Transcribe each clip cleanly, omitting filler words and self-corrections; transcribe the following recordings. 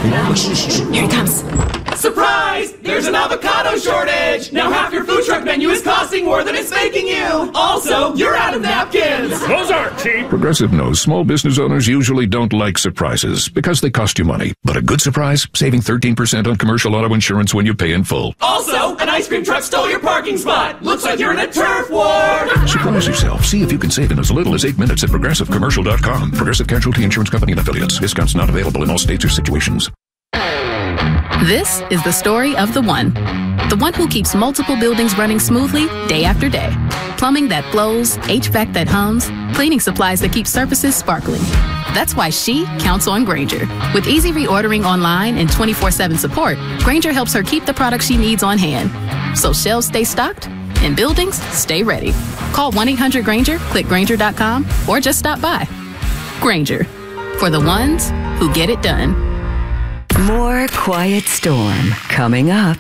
Here he comes. Surprise! There's an avocado shortage! Now half your food truck menu is costing more than it's making you! Also, you're out of napkins! Those aren't cheap! Progressive knows small business owners usually don't like surprises because they cost you money. But a good surprise? Saving 13% on commercial auto insurance when you pay in full. Also, an ice cream truck stole your parking spot! Looks like you're in a turf war! Surprise yourself. See if you can save in as little as 8 minutes at ProgressiveCommercial.com. Progressive Casualty Insurance Company and Affiliates. Discounts not available in all states or situations. This is the story of the one who keeps multiple buildings running smoothly day after day. Plumbing that flows, HVAC that hums, cleaning supplies that keep surfaces sparkling. That's why she counts on Grainger. With easy reordering online and 24/7 support, Grainger helps her keep the products she needs on hand. So shelves stay stocked and buildings stay ready. Call 1-800-GRAINGER, click Grainger.com, or just stop by. Grainger, for the ones who get it done. More Quiet Storm coming up.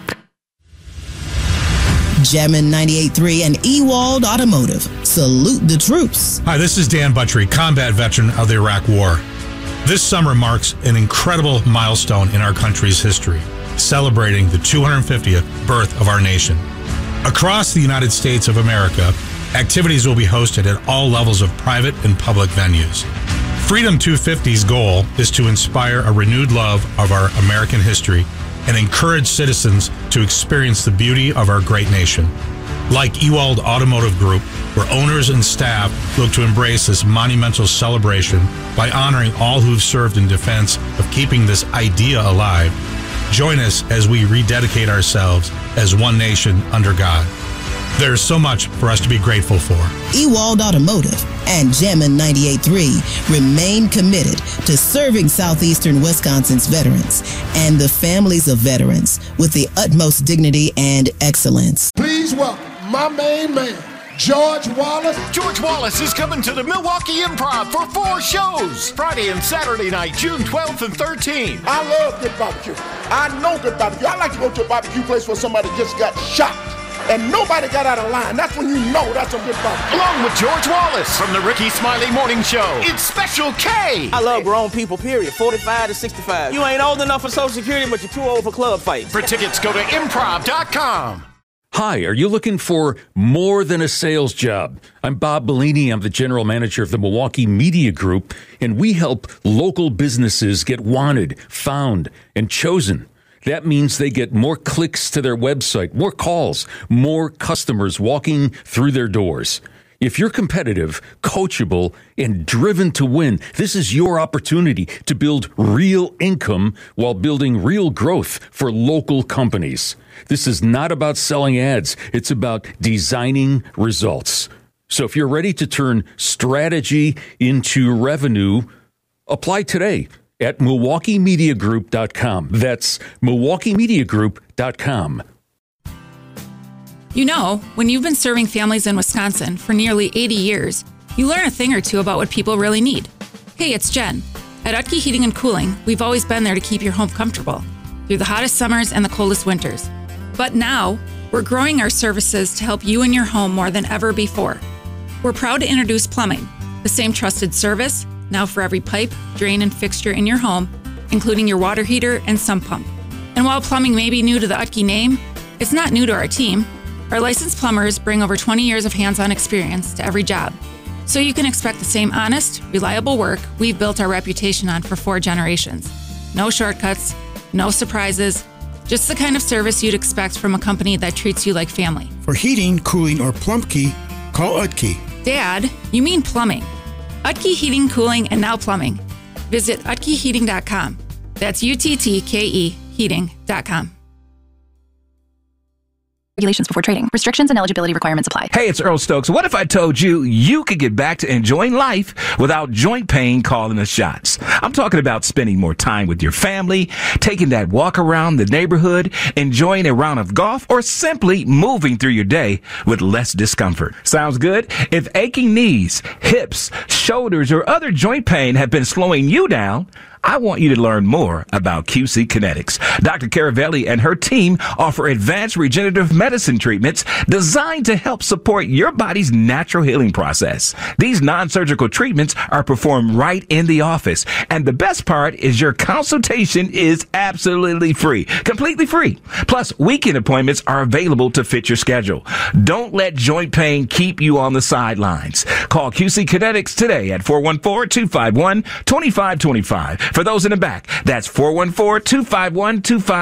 Jammin' 98.3 and Ewald Automotive. Salute the troops. Hi, this is Dan Buttrey, combat veteran of the Iraq War. This summer marks an incredible milestone in our country's history, celebrating the 250th birth of our nation. Across the United States of America, activities will be hosted at all levels of private and public venues. Freedom 250's goal is to inspire a renewed love of our American history and encourage citizens to experience the beauty of our great nation. Like Ewald Automotive Group, where owners and staff look to embrace this monumental celebration by honoring all who've served in defense of keeping this idea alive, join us as we rededicate ourselves as one nation under God. There's so much for us to be grateful for. Ewald Automotive and Jammin' 98.3 remain committed to serving Southeastern Wisconsin's veterans and the families of veterans with the utmost dignity and excellence. Please welcome my main man, George Wallace. George Wallace is coming to the Milwaukee Improv for 4 shows. Friday and Saturday night, June 12th and 13th. I love good barbecue. I know good barbecue. I like to go to a barbecue place where somebody just got shot and nobody got out of line. That's when you know that's a good barbecue. Along with George Wallace from the Ricky Smiley Morning Show, it's Special K. I love grown people, period. 45 to 65. You ain't old enough for Social Security, but you're too old for club fights. For tickets, go to improv.com. Hi, are you looking for more than a sales job? I'm Bob Bellini. I'm the general manager of the Milwaukee Media Group, and we help local businesses get wanted, found, and chosen. That means they get more clicks to their website, more calls, more customers walking through their doors. If you're competitive, coachable, and driven to win, this is your opportunity to build real income while building real growth for local companies. This is not about selling ads. It's about designing results. So if you're ready to turn strategy into revenue, apply today at MilwaukeeMediaGroup.com. That's MilwaukeeMediaGroup.com. You know, when you've been serving families in Wisconsin for nearly 80 years, you learn a thing or two about what people really need. Hey, it's Jen. At Utke Heating and Cooling, we've always been there to keep your home comfortable through the hottest summers and the coldest winters. But now, we're growing our services to help you and your home more than ever before. We're proud to introduce plumbing, the same trusted service, now for every pipe, drain, and fixture in your home, including your water heater and sump pump. And while plumbing may be new to the Utke name, it's not new to our team. Our licensed plumbers bring over 20 years of hands-on experience to every job. So you can expect the same honest, reliable work we've built our reputation on for 4 generations. No shortcuts, no surprises, just the kind of service you'd expect from a company that treats you like family. For heating, cooling, or plumbkey, call Utke. Dad, you mean plumbing. Utke Heating, Cooling, and now Plumbing. Visit utkeheating.com. That's UTTKE heating.com. Regulations before trading. Restrictions and eligibility requirements apply. Hey, it's Earl Stokes. What if I told you you could get back to enjoying life without joint pain calling the shots? I'm talking about spending more time with your family, taking that walk around the neighborhood, enjoying a round of golf, or simply moving through your day with less discomfort. Sounds good? If aching knees, hips, shoulders, or other joint pain have been slowing you down, I want you to learn more about QC Kinetics. Dr. Caravelli and her team offer advanced regenerative medicine treatments designed to help support your body's natural healing process. These non-surgical treatments are performed right in the office. And the best part is your consultation is absolutely free, completely free. Plus, weekend appointments are available to fit your schedule. Don't let joint pain keep you on the sidelines. Call QC Kinetics today at 414-251-2525. For those in the back, that's 414-251-2525.